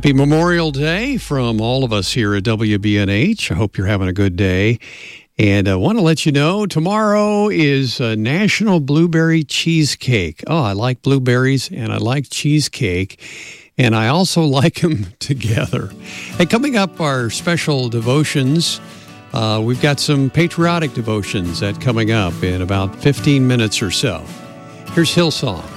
Happy Memorial Day from all of us here at WBNH. I hope you're having a good day. And I want to let you know, tomorrow is National Blueberry Cheesecake. Oh, I like blueberries and I like cheesecake. And I also like them together. Hey, coming up, our special devotions. We've got some patriotic devotions that coming up in about 15 minutes or so. Here's Hillsong.